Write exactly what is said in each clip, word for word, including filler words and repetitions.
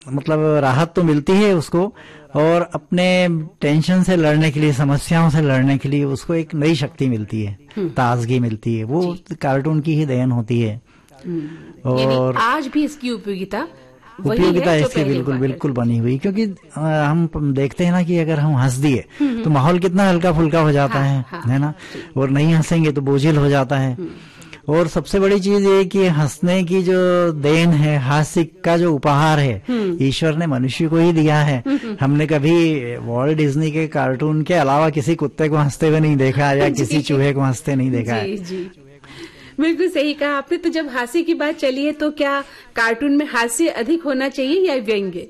मतलब राहत तो मिलती है उसको, और अपने टेंशन से लड़ने के लिए, समस्याओं से लड़ने के लिए उसको एक नई शक्ति मिलती है, ताजगी मिलती है। वो कार्टून की ही देन होती है। और आज भी इसकी उपयोगिता उपयोगिता इसकी बिल्कुल बिल्कुल बनी हुई, क्योंकि हम देखते हैं ना कि अगर हम हंस दिए तो माहौल कितना हल्का फुल्का हो जाता हाँ, है हाँ, है ना, और नहीं हंसेंगे तो बोझिल हो जाता है। और सबसे बड़ी चीज ये कि हंसने की जो देन है, हास्य का जो उपहार है, ईश्वर ने मनुष्य को ही दिया है। हमने कभी वॉल्ट डिज्नी के कार्टून के अलावा किसी कुत्ते को हंसते हुए नहीं देखा, या किसी चूहे को हंसते नहीं देखा है। बिल्कुल सही कहा आपने। तो जब हास्य की बात चली है, तो क्या कार्टून में हास्य अधिक होना चाहिए या व्यंग्य?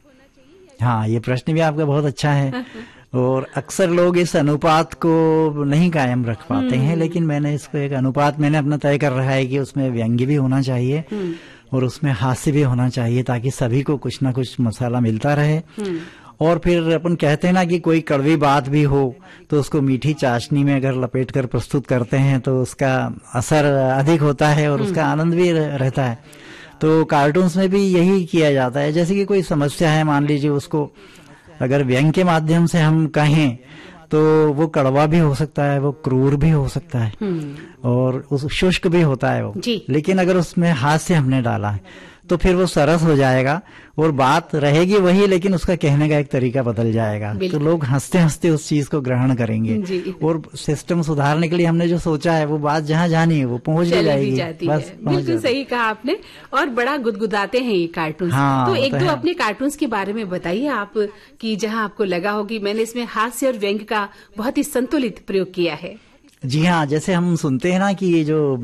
हाँ, ये प्रश्न भी आपका बहुत अच्छा है। और अक्सर लोग इस अनुपात को नहीं कायम रख पाते हैं, लेकिन मैंने इसको एक अनुपात मैंने अपना तय कर रहा है कि उसमें व्यंग्य भी होना चाहिए और उसमें हास्य भी होना चाहिए, ताकि सभी को कुछ ना कुछ मसाला मिलता रहे। और फिर अपन कहते हैं ना कि कोई कड़वी बात भी हो तो उसको मीठी चाशनी में अगर लपेट कर प्रस्तुत करते हैं तो उसका असर अधिक होता है और उसका आनंद भी रहता है। तो कार्टून्स में भी यही किया जाता है। जैसे कि कोई समस्या है, मान लीजिए, उसको अगर व्यंग्य के माध्यम से हम कहें तो वो कड़वा भी हो सकता है, वो क्रूर भी हो सकता है, और उस शुष्क भी होता है वो। लेकिन अगर उसमें हास्य हमने डाला है तो फिर वो सरस हो जाएगा और बात रहेगी वही, लेकिन उसका कहने का एक तरीका बदल जाएगा। तो लोग हंसते हंसते उस चीज को ग्रहण करेंगे, और सिस्टम सुधारने के लिए हमने जो सोचा है वो बात जहाँ जानी है वो पहुंच भी जाएगी। बस बिल्कुल सही कहा आपने। और बड़ा गुदगुदाते हैं ये कार्टून। हाँ, तो एक दो अपने कार्टून्स के बारे में बताइए आप, कि जहाँ आपको लगा हो कि मैंने इसमें हास्य और व्यंग्य का बहुत ही संतुलित प्रयोग किया है। जी हाँ, जैसे हम सुनते हैं ना कि ये जो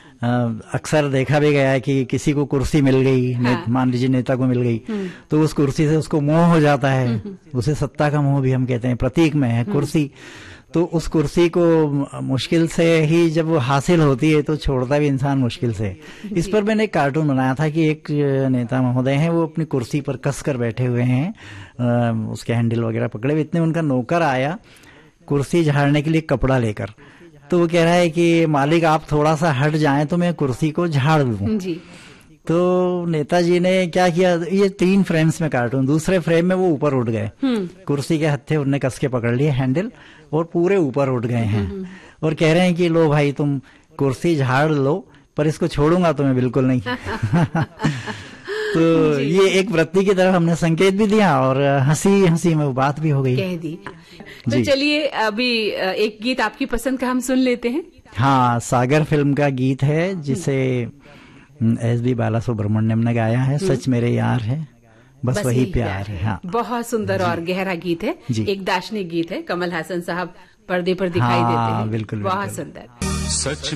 अक्सर देखा भी गया है कि किसी को कुर्सी मिल गई, हाँ। मान लीजिए नेता को मिल गई, तो उस कुर्सी से उसको मोह हो जाता है। उसे सत्ता का मोह भी हम कहते हैं, प्रतीक में है कुर्सी। तो उस कुर्सी को मुश्किल से ही जब वो हासिल होती है तो छोड़ता भी इंसान मुश्किल से। इस पर मैंने एक कार्टून बनाया था कि एक नेता महोदय हैं, वो अपनी कुर्सी पर कस कर बैठे हुए हैं, उसके हैंडल वगैरह पकड़े हुए। इतने उनका नौकर आया कुर्सी झाड़ने के लिए कपड़ा लेकर, तो वो कह रहा है कि मालिक आप थोड़ा सा हट जाएं तो मैं कुर्सी को झाड़ दूं। जी। तो नेताजी ने क्या किया, ये तीन फ्रेम्स में कार्टून, दूसरे फ्रेम में वो ऊपर उठ गए, कुर्सी के हत्थे उनने कस के पकड़ लिए हैंडल और पूरे ऊपर उठ गए हैं, और कह रहे हैं कि लो भाई तुम कुर्सी झाड़ लो, पर इसको छोड़ूंगा तो मैं बिल्कुल नहीं। तो ये एक वृत्ति की तरफ हमने संकेत भी दिया और हंसी हंसी में वो बात भी हो गई, कह दी। तो चलिए अभी एक गीत आपकी पसंद का हम सुन लेते हैं। हाँ, सागर फिल्म का गीत है जिसे एस बी बाला सुब्रमण्यम ने गाया है, सच मेरे यार है बस, बस वही प्यार है। हाँ, बहुत सुंदर और गहरा गीत है, एक दार्शनिक गीत है। कमल हासन साहब पर्दे पर दिखाई हाँ, देते हैं, बिल्कुल बहुत सुंदर। सच